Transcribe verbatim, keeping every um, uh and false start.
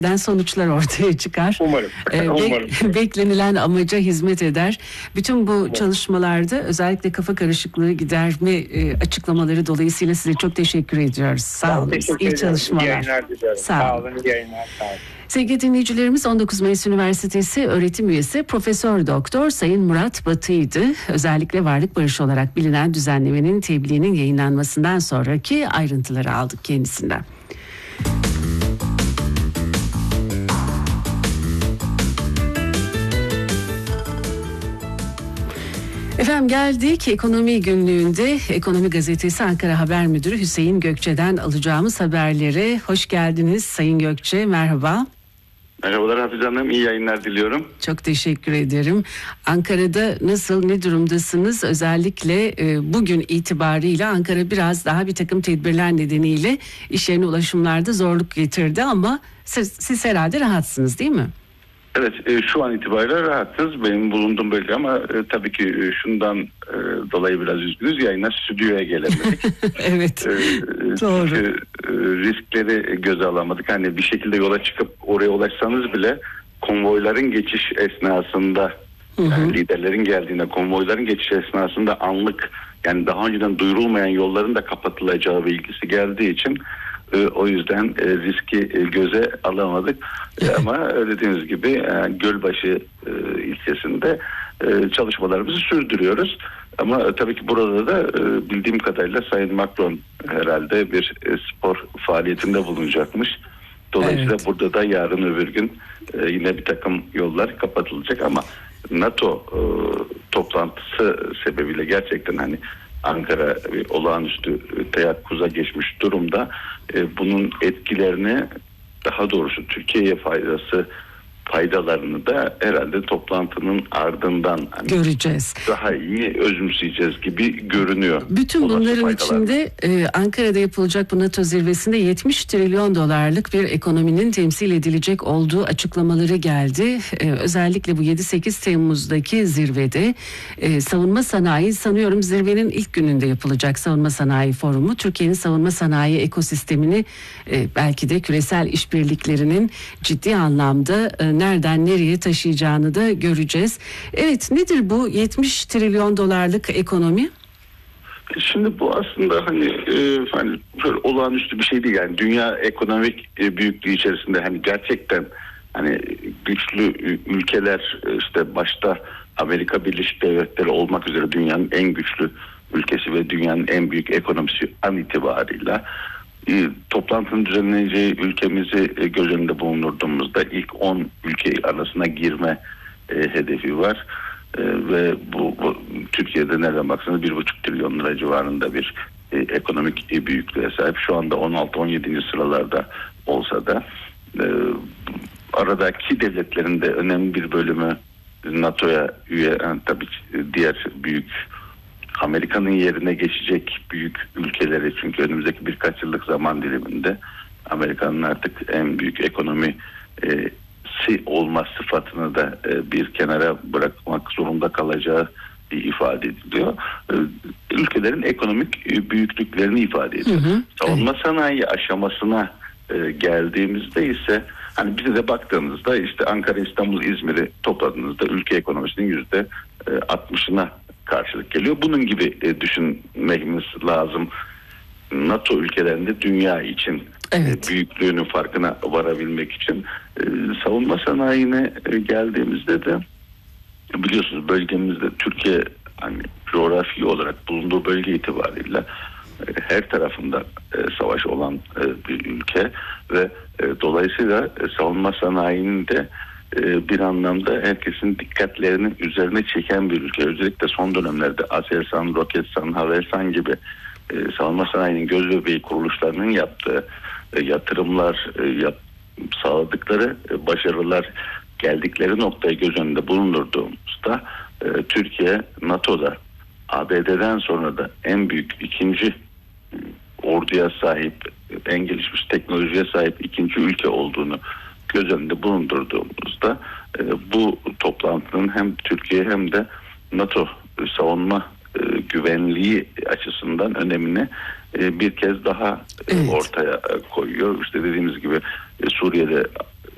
sonuçlar ortaya çıkar. Umarım. Ee, Umarım. Be- beklenilen amaca hizmet eder. Bütün bu Umarım. çalışmalarda özellikle kafa karışıklığı giderme e, açıklamaları dolayısıyla size çok teşekkür ediyoruz. Sağ olun. İyi çalışmalar. İyi yayınlar diliyorum. Sağ Sağ olun. olun. İyi yayınlar. Sağ olun. Sevgili dinleyicilerimiz, on dokuz Mayıs Üniversitesi öğretim üyesi Profesör Doktor Sayın Murat Batı'ydı. Özellikle varlık barışı olarak bilinen düzenlemenin tebliğinin yayınlanmasından sonraki ayrıntıları aldık kendisinden. Efendim, geldik ekonomi günlüğünde Ekonomi Gazetesi Ankara Haber Müdürü Hüseyin Gökçe'den alacağımız haberleri. Hoş geldiniz Sayın Gökçe, merhaba. Merhabalar Hafize Hanım, iyi yayınlar diliyorum. Çok teşekkür ederim. Ankara'da nasıl, ne durumdasınız? Özellikle e, bugün itibariyle Ankara biraz daha bir takım tedbirler nedeniyle iş yerine ulaşımlarda zorluk getirdi ama siz, siz herhalde rahatsınız değil mi? Evet, e, şu an itibariyle rahatız. Benim bulunduğum bölge ama e, tabii ki e, şundan e, dolayı biraz üzgünüz. Yayına stüdyoya gelemedik. Evet, e, doğru. Çünkü e, riskleri göze alamadık. Hani bir şekilde yola çıkıp oraya ulaşsanız bile konvoyların geçiş esnasında, Hı hı. yani liderlerin geldiğinde konvoyların geçiş esnasında anlık, yani daha önceden duyurulmayan yolların da kapatılacağı bilgisi geldiği için e, o yüzden e, riski e, göze alamadık. E, ama dediğiniz gibi e, Gölbaşı e, ilçesinde e, çalışmalarımızı sürdürüyoruz. Ama e, tabii ki burada da e, bildiğim kadarıyla Sayın Macron herhalde bir e, spor faaliyetinde bulunacakmış. Dolayısıyla Evet. burada da yarın öbür gün e, yine bir takım yollar kapatılacak ama NATO e, toplantısı sebebiyle gerçekten hani Ankara bir olağanüstü teyakkuza geçmiş durumda. E, bunun etkilerini, daha doğrusu Türkiye'ye faydası faydalarını da herhalde toplantının ardından hani Göreceğiz. daha iyi özümseyeceğiz gibi görünüyor. Bütün Olası bunların faydalarını. içinde e, Ankara'da yapılacak bu NATO zirvesinde yetmiş trilyon dolarlık bir ekonominin temsil edilecek olduğu açıklamaları geldi. E, özellikle bu yedi sekiz Temmuz'daki zirvede e, savunma sanayi, sanıyorum zirvenin ilk gününde yapılacak savunma sanayi forumu, Türkiye'nin savunma sanayi ekosistemini e, belki de küresel işbirliklerinin ciddi anlamda e, nereden nereye taşıyacağını da göreceğiz. Evet, nedir bu yetmiş trilyon dolarlık ekonomi? Şimdi bu aslında hani e, hani böyle olağanüstü bir şey değil, yani dünya ekonomik e, büyüklüğü içerisinde hani gerçekten hani güçlü ülkeler, e, işte başta Amerika Birleşik Devletleri olmak üzere dünyanın en güçlü ülkesi ve dünyanın en büyük ekonomisi an itibarıyla e, toplantının düzenleneceği ülkemizi e, göz önünde bulundurduğumuzda ilk on ülke arasına girme e, hedefi var. Ee, ve bu, bu Türkiye'de nereden baksanız bir buçuk trilyon lira civarında bir e, ekonomik e, büyüklüğe sahip. Şu anda on altı on yedinci sıralarda olsa da e, aradaki devletlerin de önemli bir bölümü NATO'ya üye, yani tabii diğer büyük Amerika'nın yerine geçecek büyük ülkeleri, çünkü önümüzdeki birkaç yıllık zaman diliminde Amerika'nın artık en büyük ekonomi e, olma sıfatını da e, bir kenara bırakmak zorunda kalacağı ifade ediliyor. E, ülkelerin ekonomik e, büyüklüklerini ifade ediyor. Hı hı. Savunma sanayi aşamasına e, geldiğimizde ise hani bize de baktığımızda işte Ankara, İstanbul, İzmir'i topladığınızda ülke ekonomisinin yüzde altmışına karşılık geliyor. Bunun gibi e, düşünmemiz lazım. NATO ülkelerinde dünya için evet. büyüklüğünün farkına varabilmek için e, savunma sanayine e, geldiğimizde de biliyorsunuz bölgemizde Türkiye hani coğrafi olarak bulunduğu bölge itibariyle e, her tarafında e, savaş olan e, bir ülke ve e, dolayısıyla e, savunma sanayinin de e, bir anlamda herkesin dikkatlerinin üzerine çeken bir ülke. Özellikle son dönemlerde Aselsan, Roketsan, Havelsan gibi e, savunma sanayinin göz bebeği kuruluşlarının yaptığı e, yatırımlar, e, yap, sağladıkları e, başarılar, geldikleri noktayı göz önünde bulundurduğumuzda e, Türkiye NATO'da A B D'den sonra da en büyük ikinci e, orduya sahip, en gelişmiş teknolojiye sahip ikinci ülke olduğunu göz önünde bulundurduğumuzda e, bu toplantının hem Türkiye hem de NATO e, savunma e, güvenliği açısından önemini e, bir kez daha e, evet. ortaya koyuyor. İşte dediğimiz gibi e, Suriye'de